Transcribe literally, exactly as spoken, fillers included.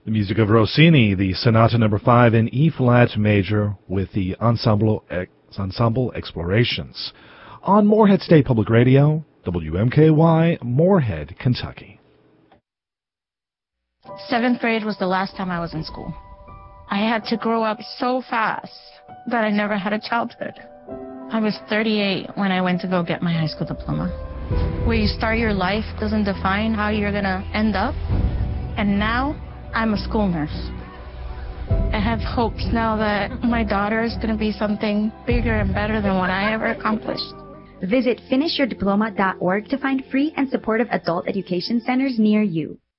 The music of Rossini, the Sonata Number Five in E-flat major with the Ensemble Ex- Ensemble Explorations on Morehead State Public Radio, W M K Y, Morehead, Kentucky. Seventh grade was the last time I was in school. I had to grow up so fast that I never had a childhood. I was thirty-eight when I went to go get my high school diploma. Where you start your life doesn't define how you're going to end up. And now I'm a school nurse. I have hopes now that my daughter is going to be something bigger and better than what I ever accomplished. Visit finish your diploma dot org to find free and supportive adult education centers near you.